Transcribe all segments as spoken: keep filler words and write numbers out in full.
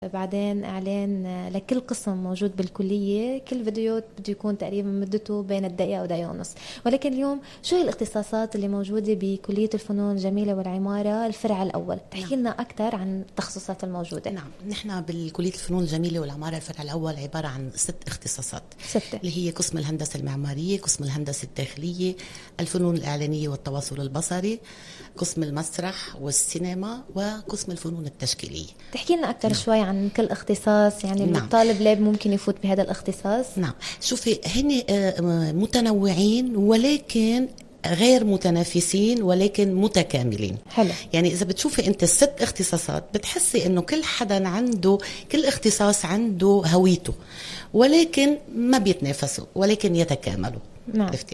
بعدين إعلان لكل قسم موجود بالكلية. كل فيديو بده يكون تقريبا مدته بين الدقيقة ودقيقة ونص. ولكن اليوم شو هي الاختصاصات اللي موجودة بكلية الفنون الجميلة والعمارة الفرع الأول؟ تحكي لنا أكثر عن التخصصات الموجودة. نعم، نحن بالكلية الفنون الجميلة والعمارة الفرع الأول عبارة عن ست اختصاصات. ستة، اللي هي قسم الهندسة المعمارية، قسم الهندسة الداخلية، الفنون الإعلانية والتواصل البصري، قسم المسرح والسينما، وقسم الفنون التشكيلية. تحكي لنا أكثر نعم. شوي عن كل اختصاص، يعني نعم. الطالب ليه ممكن يفوت بهذا الاختصاص؟ نعم، شوفي هن متنوعين ولكن غير متنافسين ولكن متكاملين. حلو. يعني إذا بتشوفي أنت الست اختصاصات بتحسي إنه كل حدا عنده، كل اختصاص عنده هويته، ولكن ما بيتنافسوا ولكن يتكاملوا. نعم. عرفتي؟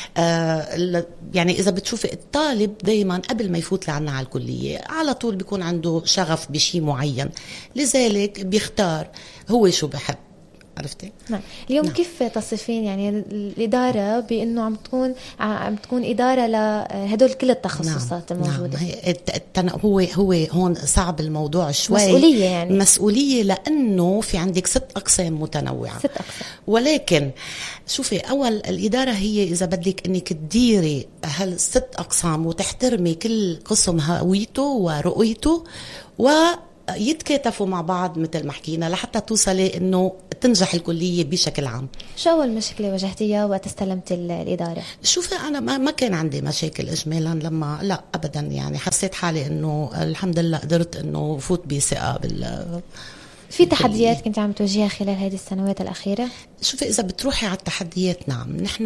آه يعني إذا بتشوفي الطالب دايما قبل ما يفوت لعنا على الكلية على طول بيكون عنده شغف بشيء معين، لذلك بيختار هو شو بحب. عرفتي؟ نعم. اليوم نعم. كيف تصفين يعني الإدارة بأنه عم تكون عم تكون إدارة لهدول كل التخصصات نعم. الموجودة؟ نعم. هو هو هون صعب الموضوع شوي. مسؤولية يعني. مسؤولية لأنه في عندك ست أقسام متنوعة. ست أقسام. ولكن شوفي، أول الإدارة هي إذا بدك إنك تديري هالست أقسام وتحترمي كل قسم هويته ورؤيته و يتكاتفوا مع بعض مثل ما حكينا لحتى توصلي انه تنجح الكليه بشكل عام. شو اول مشكله واجهتيها وقت استلمت الاداره؟ شوفي انا ما كان عندي مشاكل اجمالا، لما لا ابدا، يعني حسيت حالي انه الحمد لله قدرت انه فوت بثقه بال. في تحديات كنت عم تواجهها خلال هذه السنوات الأخيرة؟ شوفي إذا بتروحي على التحديات، نعم، نحن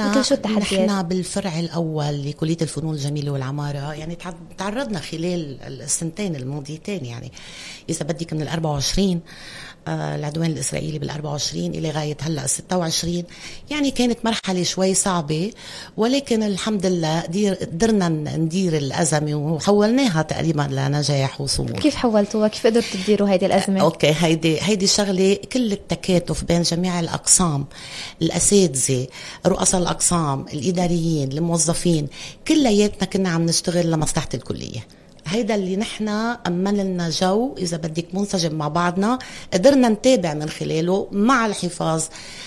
نحن بالفرع الأول لكلية الفنون الجميلة والعمارة يعني تعرضنا خلال السنتين الماضيتين، يعني إذا بدك من الأربعة وعشرين آه العدوان الإسرائيلي بالأربعة وعشرين إلى غاية هلأ ستة وعشرين، يعني كانت مرحلة شوي صعبة، ولكن الحمد لله قدرنا ندير الأزمة وحولناها تقريبا لنجاح وصمود. كيف حولتوها؟ كيف قدرتوا تديروا هيدي الأزمة؟ آه أوكي، هيدي هيدي شغلة كل التكاتف بين جميع الأقسام، الأساتذة، رؤساء الأقسام، الإداريين، الموظفين، كلياتنا كنا عم نشتغل لمصلحة الكلية. هيدا اللي نحن أمن لنا جو إذا بدك منسجم مع بعضنا، قدرنا نتابع من خلاله مع الحفاظ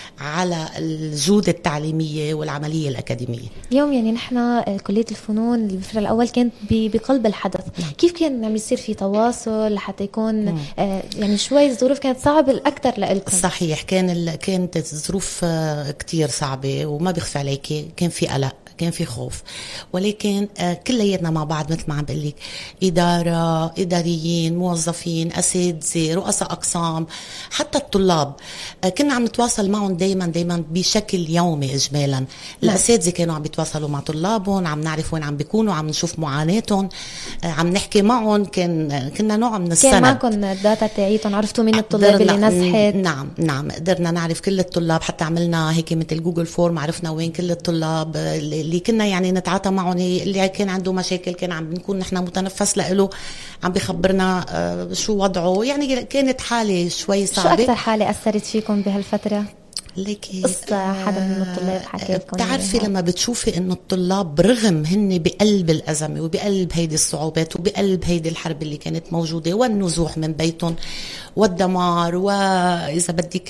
على الجودة التعليمية والعملية الأكاديمية. اليوم يعني نحن كلية الفنون الفرع الأول كانت بقلب الحدث. مم. كيف كان عم يصير في تواصل لحتى يكون آه يعني شوي الظروف كانت صعبة الأكثر لإلكم؟ صحيح، كان كانت الظروف كتير صعبة وما بيخفى عليكي، كان في قلق، كان في خوف، ولكن آه كلياتنا مع بعض مثل ما عم بقول لك، إدارة، إداريين، موظفين، أساتذة، رؤساء أقسام، حتى الطلاب، آه كنا عم نتواصل معهم دايما دايما بشكل يومي إجمالا. الأساتذة كانوا عم بيتواصلوا مع طلابهم، عم نعرف وين عم بيكونوا، عم نشوف معاناتهم، آه عم نحكي معهم، كان كنا نوع من السند. كان معكم الداتا تاعيتهم، عرفتوا مين الطلاب اللي نجحت؟ نعم نعم، قدرنا نعرف كل الطلاب، حتى عملنا هيك مثل جوجل فورم، عرفنا وين كل الطلاب اللي كنا يعني نتعاطى معهم، اللي كان عنده مشاكل كان عم نكون نحن متنفس له، عم بيخبرنا آه شو وضعه. يعني كانت حالة شوي صعبة. شو أكثر حالة أثرت فيكم بهالفترة؟ ليكي قصة حدا من الطلاب حكى لكم؟ بتعرفي لما بتشوفي انه الطلاب برغم هن بقلب الأزمة وبقلب هيدي الصعوبات وبقلب هيدي الحرب اللي كانت موجودة والنزوح من بيتهم والدمار وإذا بدك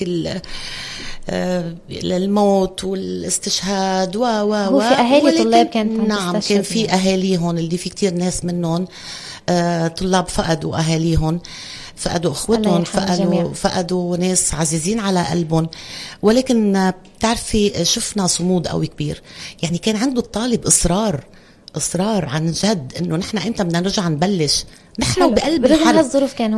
الموت والاستشهاد و و هو في أهالي طلاب كانت نعم، كان في أهاليهم اللي في كتير ناس منهم آه طلاب فقدوا أهاليهم، فقدوا اخوتهم، فقدوا فقدوا ناس عزيزين على قلبهم. ولكن بتعرفي شفنا صمود قوي كبير، يعني كان عنده الطالب اصرار اصرار عن جد انه نحن امتى بدنا نرجع نبلش، نحن بقلب الحرب.